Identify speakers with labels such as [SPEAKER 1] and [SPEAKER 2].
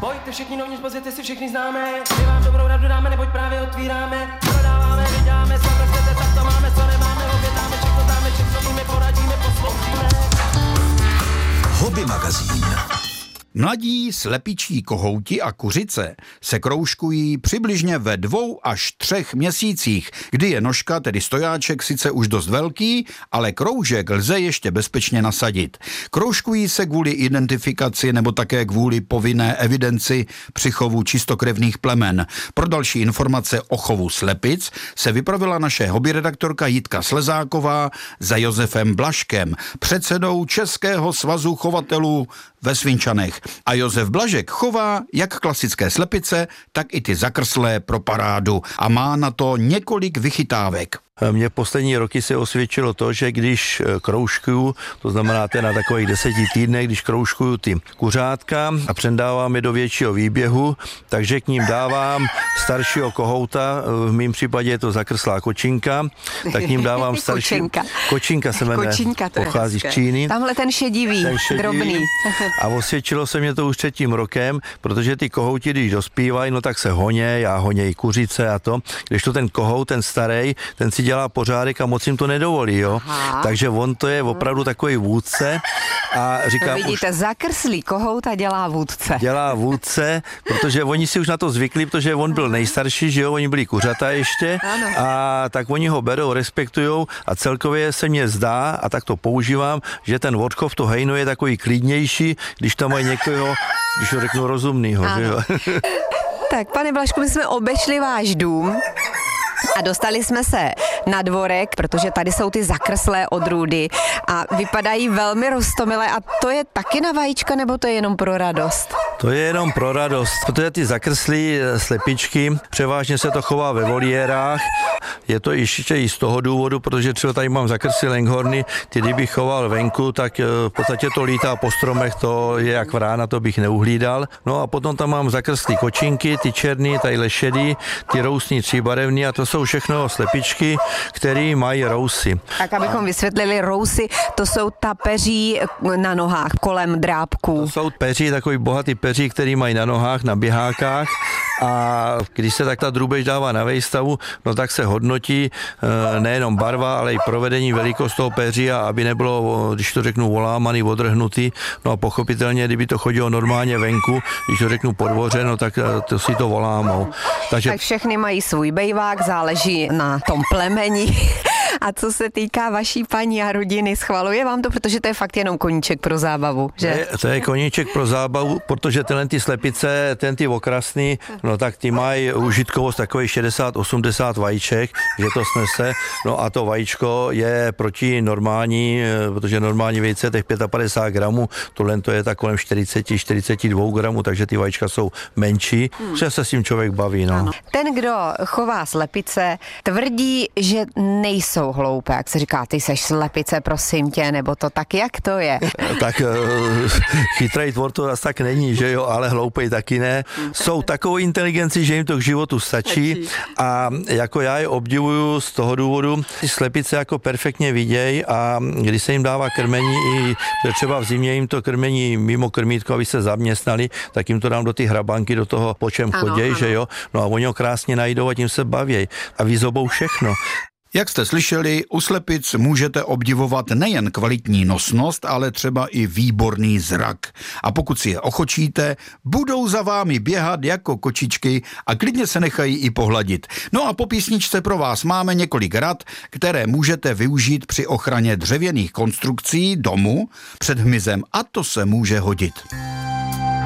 [SPEAKER 1] Pojďte všichni novní, pozvěte si všichni známe. My vám dobrou radu dáme, neboť právě otvíráme. Prodáváme, vyděláme, co chcete, tak to máme, co nemáme. Objednáme, všechno dáme, všechno víme, poradíme, posloužíme.
[SPEAKER 2] Hobby magazín.
[SPEAKER 3] Mladí slepičí kohouti a kuřice se kroužkují přibližně ve 2 až 3 měsících, kdy je nožka, tedy stojáček, sice už dost velký, ale kroužek lze ještě bezpečně nasadit. Kroužkují se kvůli identifikaci nebo také kvůli povinné evidenci při chovu čistokrevných plemen. Pro další informace o chovu slepic se vypravila naše hobbyredaktorka Jitka Slezáková za Josefem Blažkem, předsedou Českého svazu chovatelů ve Svinčanech. A Josef Blažek chová jak klasické slepice, tak i ty zakrslé pro parádu a má na to několik vychytávek.
[SPEAKER 4] Mně poslední roky se osvědčilo to, že když kroužkuju, to znamená na takových 10 týdnech, když kroužkuju ty kuřátka a předávám je do většího výběhu, takže k ním dávám staršího kohouta, v mém případě je to zakrslá kočinka, tak k ním dávám starší... Kočinka se jmenuje, pochází z Číny.
[SPEAKER 5] Tamhle ten šedivý, drobný.
[SPEAKER 4] A osvědčilo se mě to už 3. rokem, protože ty kohouti, když dospívají, no tak se honěj a honěj kuřice a to, když to ten kohout, ten starej, ten si dělá pořádek a moc jim to nedovolí, jo. Aha. Takže on to je opravdu takový vůdce a říkám...
[SPEAKER 5] No vidíte, zakrslý kohouta dělá vůdce.
[SPEAKER 4] Dělá vůdce, protože oni si už na to zvykli, protože on byl nejstarší, že jo, oni byli kuřata ještě. Ano. A tak oni ho berou, respektujou a celkově se mně zdá, a tak to používám, že ten odchov, to hejno je takový klidnější, když tam mají někoho, když ho řeknu rozumnýho, že jo.
[SPEAKER 5] Tak, pane Blažku, my jsme obešli váš dům a dostali jsme se na dvorek, protože tady jsou ty zakrslé odrůdy a vypadají velmi roztomilé. A to je taky na vajíčka, nebo to je jenom pro radost?
[SPEAKER 4] To je jenom pro radost, protože ty zakrslí slepičky, převážně se to chová ve voliérách. Je to ještě i z toho důvodu, protože třeba tady mám zakrslí lenghorny, ty kdybych choval venku, tak v podstatě to lítá po stromech, to je jak vrána, to bych neuhlídal. No a potom tam mám zakrslí kočinky, ty černý, tady šedý, ty rousní tříbarevný a to jsou všechno slepičky, které mají rousy.
[SPEAKER 5] Tak abychom vysvětlili, rousy, to jsou ta peří na nohách kolem drápků.
[SPEAKER 4] To jsou peří, takový bohatý peří, který mají na nohách, na běhákách. A když se tak ta drůbež dává na vejstavu, no tak se hodnotí nejenom barva, ale i provedení, velikost toho peří, a aby nebylo, když to řeknu, olámaný, odrhnutý. No a pochopitelně, kdyby to chodilo normálně venku, když to řeknu po dvoře, no tak to si to volámou.
[SPEAKER 5] Takže... Tak všechny mají svůj bejvák, záleží na tom plemeni. A co se týká vaší paní a rodiny, schvaluje vám to, protože to je fakt jenom koníček pro zábavu, že?
[SPEAKER 4] To je koníček pro zábavu, protože ty slepice, ty okrasný, no tak ty mají užitkovost takových 60-80 vajíček, že to snese, no a to vajíčko je proti normální, protože normální vejce těch 55 gramů, tohle to je tak kolem 40-42 gramů, takže ty vajíčka jsou menší, že se s tím člověk baví, no.
[SPEAKER 5] Ano. Ten, kdo chová slepice, tvrdí, že nejsou hloupé, jak se říká, ty seš slepice, prosím tě, nebo to tak, jak to je?
[SPEAKER 4] Tak chytrý tvor to asi tak není, že jo, ale hloupej taky ne. Jsou takovou inteligenci, že jim to k životu stačí a jako já je obdivuju z toho důvodu, ty slepice jako perfektně vidějí a když se jim dává krmení, i třeba v zimě jim to krmení mimo krmítko, aby se zaměstnali, tak jim to dám do ty hrabanky, do toho, po čem choděj, že jo, no a oni ho krásně najdou a tím se baví a vyzobou všechno.
[SPEAKER 3] Jak jste slyšeli, u slepic můžete obdivovat nejen kvalitní nosnost, ale třeba i výborný zrak. A pokud si je ochočíte, budou za vámi běhat jako kočičky a klidně se nechají i pohladit. No a po písničce pro vás máme několik rad, které můžete využít při ochraně dřevěných konstrukcí domu před hmyzem, a to se může hodit.